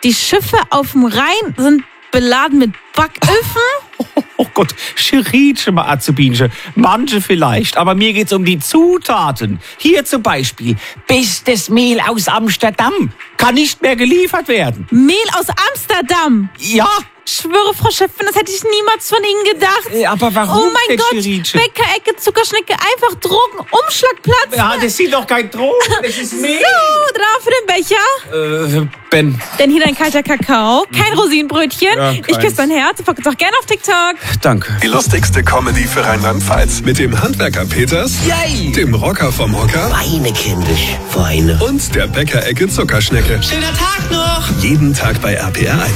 Die Schiffe auf dem Rhein sind beladen mit Backöfen. Oh Gott, Schiritche mal Azubinche. Manche vielleicht, aber mir geht's um die Zutaten. Hier zum Beispiel bestes Mehl aus Amsterdam. Kann nicht mehr geliefert werden. Mehl aus Amsterdam. Ja. Ich schwöre, Frau Chefin, das hätte ich niemals von Ihnen gedacht. Aber warum, Oh mein Gott, Schiritche? Bäckerecke, Zuckerschnecke, einfach Drogen, Umschlagplatz. Ja, das sind doch kein Drogen, das ist Mehl. So, drauf für den Becher. Ben. Denn hier dein kalter Kakao, kein Rosinenbrötchen. Ja, Ich küsse dein Herz und folgt auch gerne auf TikTok. Danke. Die lustigste Comedy für Rheinland-Pfalz. Mit dem Handwerker Peters, Yay! dem Rocker vom Hocker Weine, kindisch, Weine. und der Bäckerecke Zuckerschnecke. Schöner Tag noch! Jeden Tag bei RPR 1.